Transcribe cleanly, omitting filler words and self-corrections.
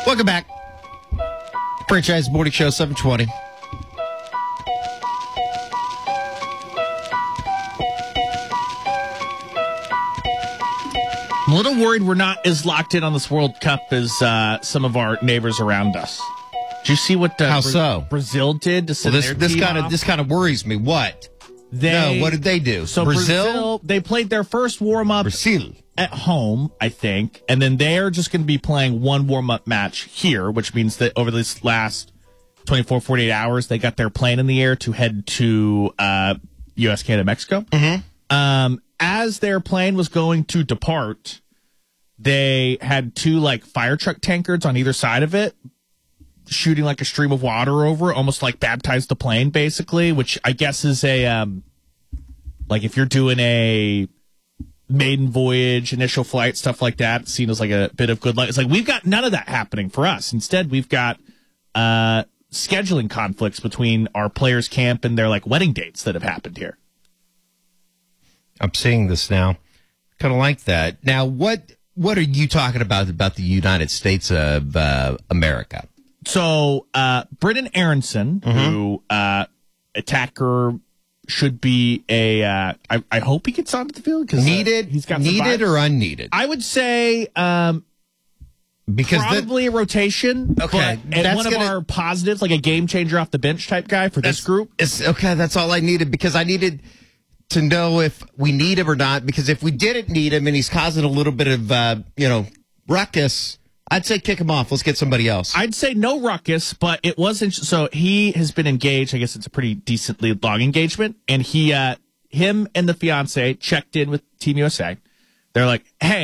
Welcome back. Franchise Morning Show 720. I'm a little worried we're not as locked in on this World Cup as some of our neighbors around us. Did you see what How so? Brazil did to send their this team kind off? of this kind of worries me. What? What did they do? So Brazil, they played their first warm-up at home, I think, and then they're just going to be playing one warm-up match here, which means that over this last 24, 48 hours, they got their plane in the air to head to U.S., Canada, Mexico. Mm-hmm. As their plane was going to depart, they had two fire truck tankers on either side of it, shooting a stream of water over, almost baptized the plane, basically, which I guess is a if you're doing a maiden voyage, initial flight, stuff like that, seen as a bit of good luck. It's we've got none of that happening for us. Instead, we've got scheduling conflicts between our players' camp and their wedding dates that have happened here. I'm seeing this now. Kind of like that. Now, what are you talking about the United States of America? So, Britton Aronson, who attacker, should be I hope he gets onto the field because he's got needed or unneeded. I would say because probably a rotation. Okay, and one of our positives, a game changer off the bench type guy for this group. Okay, that's all I needed because I needed to know if we need him or not. Because if we didn't need him and he's causing a little bit of ruckus, I'd say kick him off. Let's get somebody else. I'd say no ruckus, but it wasn't. So he has been engaged. I guess it's a pretty decently long engagement. And him and the fiance checked in with Team USA. They're like, hey,